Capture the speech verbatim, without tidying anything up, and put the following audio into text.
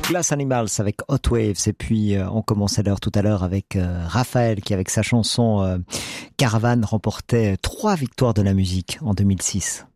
Glass Animals avec Hot Waves et puis euh, on commençait l'heure tout à l'heure avec euh, Raphaël qui avec sa chanson euh, Caravane remportait trois victoires de la musique en deux mille six.